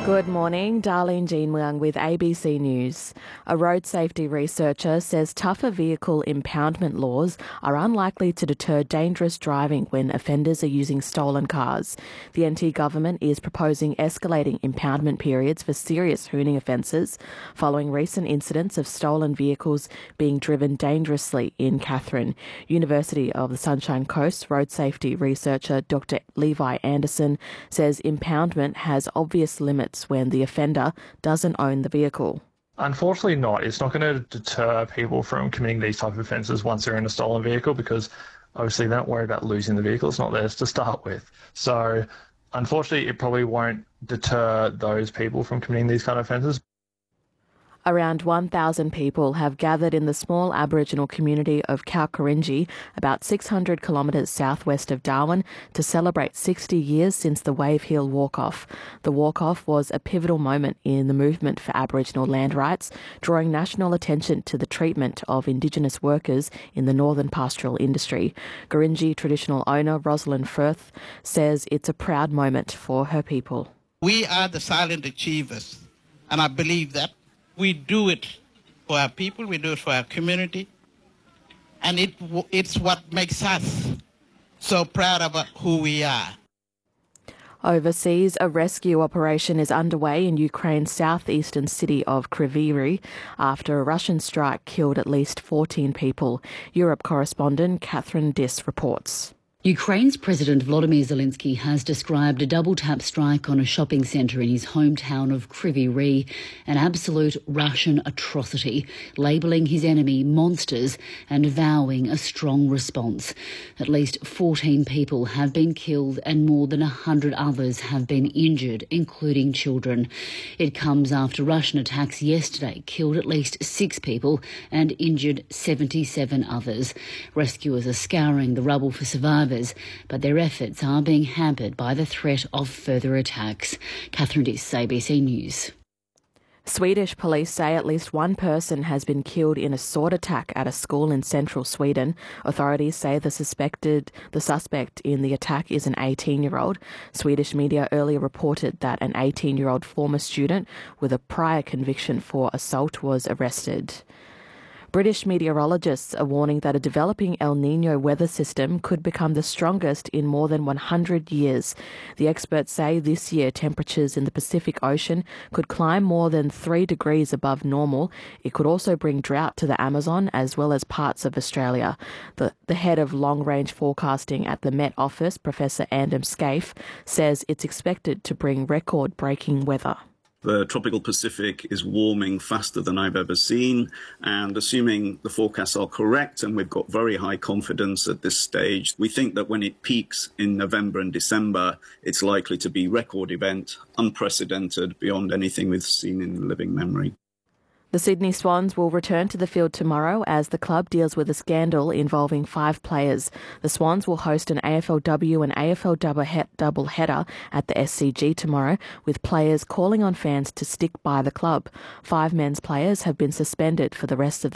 Good morning, Darlene Jean-Wang with ABC News. A road safety researcher says tougher vehicle impoundment laws are unlikely to deter dangerous driving when offenders are using stolen cars. The NT government is proposing escalating impoundment periods for serious hooning offences following recent incidents of stolen vehicles being driven dangerously in Katherine. University of the Sunshine Coast road safety researcher Dr. Levi Anderson says impoundment has obvious limits when the offender doesn't own the vehicle. Unfortunately not. It's not going to deter people from committing these type of offences once they're in a stolen vehicle, because obviously they don't worry about losing the vehicle. It's not theirs to start with. So unfortunately it probably won't deter those people from committing these kind of offences. Around 1,000 people have gathered in the small Aboriginal community of Kalkarinji, about 600 kilometres southwest of Darwin, to celebrate 60 years since the Wave Hill Walk-Off. The walk-off was a pivotal moment in the movement for Aboriginal land rights, drawing national attention to the treatment of Indigenous workers in the northern pastoral industry. Gurindji traditional owner Rosalind Firth says it's a proud moment for her people. We are the silent achievers, and I believe that. We do it for our people, we do it for our community, and it's what makes us so proud of who we are. Overseas, a rescue operation is underway in Ukraine's southeastern city of Kryvyi Rih after a Russian strike killed at least 14 people. Europe correspondent Catherine Diss reports. Ukraine's President Volodymyr Zelensky has described a double-tap strike on a shopping centre in his hometown of Kryvyi Rih an absolute Russian atrocity, labelling his enemy monsters and vowing a strong response. At least 14 people have been killed and more than 100 others have been injured, including children. It comes after Russian attacks yesterday killed at least 6 people and injured 77 others. Rescuers are scouring the rubble for survivors, but their efforts are being hampered by the threat of further attacks. Catherine Diss, ABC News. Swedish police say at least one person has been killed in a sword attack at a school in central Sweden. Authorities say the suspect in the attack is an 18-year-old. Swedish media earlier reported that an 18-year-old former student with a prior conviction for assault was arrested. British meteorologists are warning that a developing El Niño weather system could become the strongest in more than 100 years. The experts say this year temperatures in the Pacific Ocean could climb more than 3 degrees above normal. It could also bring drought to the Amazon as well as parts of Australia. The head of long-range forecasting at the Met Office, Professor Andam Scaife, says it's expected to bring record-breaking weather. The tropical Pacific is warming faster than I've ever seen, and assuming the forecasts are correct, and we've got very high confidence at this stage, we think that when it peaks in November and December, it's likely to be record event, unprecedented, beyond anything we've seen in living memory. The Sydney Swans will return to the field tomorrow as the club deals with a scandal involving 5 players. The Swans will host an AFLW and AFL doubleheader at the SCG tomorrow, with players calling on fans to stick by the club. 5 men's players have been suspended for the rest of